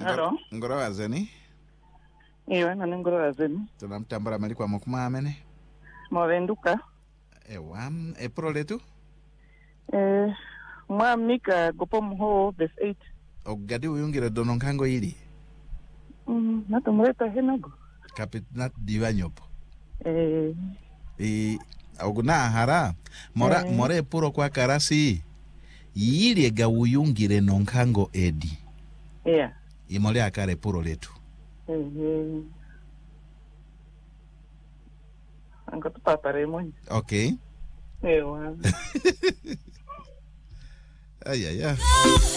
Halo. Ngoro wazeni. Iwe na ngoro wazeni. Tunamtambara mali kwa mukuma amene. Mwavenduka. Ewa, April letu. Mwamika gopo mho verse 8. Ogadi uyungire dono nkango ili. Natumuleta henago. Kapitnat divanyopo. Eh. Oguna hara. More puro kwa karasi. Yili ga uyungire nonkango edi. Yeah. Imole akare puro letu. Angka tupatare mwenye. Okay. Ewa. Ay.